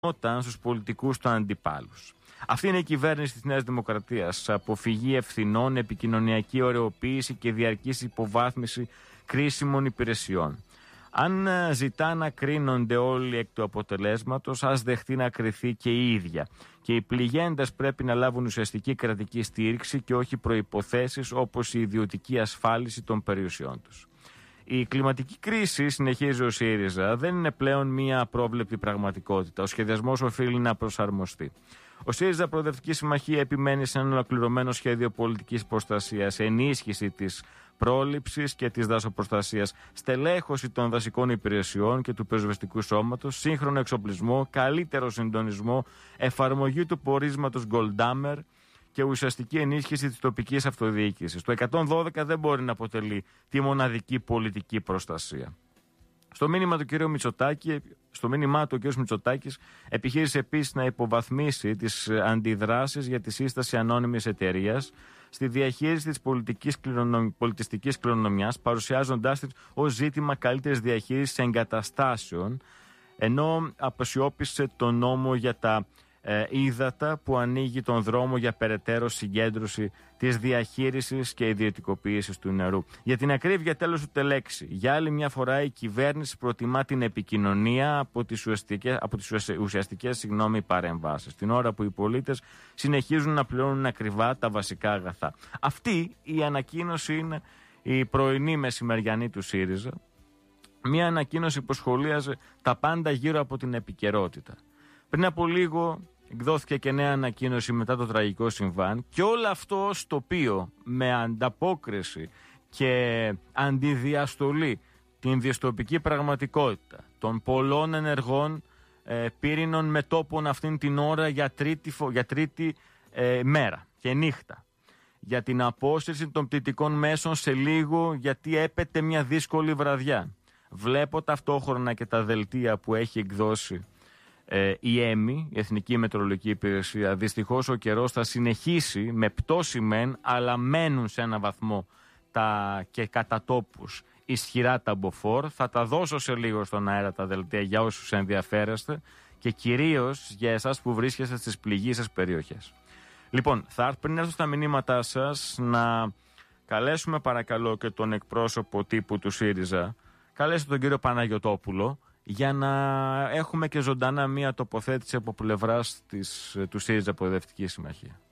όταν στους πολιτικούς του αντιπάλους. Αυτή είναι η κυβέρνηση της Νέας Δημοκρατίας. Αποφυγή ευθυνών, επικοινωνιακή ωρεοποίηση και διαρκής υποβάθμιση κρίσιμων υπηρεσιών. Αν ζητά να κρίνονται όλοι εκ του αποτελέσματος, ας δεχτεί να κριθεί και η ίδια. Και οι πληγέντες πρέπει να λάβουν ουσιαστική κρατική στήριξη και όχι προϋποθέσεις όπως η ιδιωτική ασφάλιση των περιουσιών τους. Η κλιματική κρίση, συνεχίζει ο ΣΥΡΙΖΑ, δεν είναι πλέον μία απρόβλεπτη πραγματικότητα. Ο σχεδιασμός οφείλει να προσαρμοστεί. Ο ΣΥΡΙΖΑ Προοδευτική Συμμαχία επιμένει σε ένα ολοκληρωμένο σχέδιο πολιτικής προστασίας, ενίσχυση της πρόληψης και της δασοπροστασίας, στελέχωση των δασικών υπηρεσιών και του πυροσβεστικού σώματος, σύγχρονο εξοπλισμό, καλύτερο συντονισμό, εφαρμογή του πορίσματος Γκολντάμερ και ουσιαστική ενίσχυση της τοπικής αυτοδιοίκησης. Το 112 δεν μπορεί να αποτελεί τη μοναδική πολιτική προστασία. Στο μήνυμά του ο κ. Μητσοτάκης επιχείρησε επίσης να υποβαθμίσει τις αντιδράσεις για τη σύσταση ανώνυμης εταιρείας στη διαχείριση της πολιτιστικής κληρονομιάς, παρουσιάζοντάς την ως ζήτημα καλύτερης διαχείρισης εγκαταστάσεων, ενώ αποσιώπησε τον νόμο για τα ύδατα που ανοίγει τον δρόμο για περαιτέρω συγκέντρωση της διαχείρισης και ιδιωτικοποίησης του νερού. Για την ακρίβεια, τέλος ούτε λέξη. Για άλλη μια φορά η κυβέρνηση προτιμά την επικοινωνία από τις ουσιαστικές παρεμβάσεις, την ώρα που οι πολίτες συνεχίζουν να πληρώνουν ακριβά τα βασικά αγαθά. Αυτή η ανακοίνωση είναι η πρωινή μεσημεριανή του ΣΥΡΙΖΑ. Μια ανακοίνωση που σχολίαζε τα πάντα γύρω από την επικαιρότητα. Πριν από λίγο εκδόθηκε και νέα ανακοίνωση μετά το τραγικό συμβάν και όλο αυτό ως τοπίο, με ανταπόκριση και αντιδιαστολή την δυστοπική πραγματικότητα των πολλών ενεργών πύρινων μετώπων αυτήν την ώρα για τρίτη μέρα και νύχτα. Για την απόσυρση των πτυτικών μέσων σε λίγο, γιατί έπεται μια δύσκολη βραδιά. Βλέπω ταυτόχρονα και τα δελτία που έχει εκδώσει η ΕΜΗ, η Εθνική Μετεωρολογική Υπηρεσία. Δυστυχώς ο καιρός θα συνεχίσει με πτώση μεν, αλλά μένουν σε ένα βαθμό και κατά τόπους ισχυρά τα μποφόρ. Θα τα δώσω σε λίγο στον αέρα τα δελτία για όσους ενδιαφέρεστε και κυρίως για εσάς που βρίσκεστε στις πληγείσες περιοχές. Λοιπόν, πριν έρθω στα μηνύματά σας, να καλέσουμε παρακαλώ και τον εκπρόσωπο τύπου του ΣΥΡΙΖΑ. Καλέστε τον κύριο Παναγιωτόπουλο, για να έχουμε και ζωντανά μία τοποθέτηση από πλευράς του ΣΥΡΙΖΑ Προοδευτική Συμμαχία.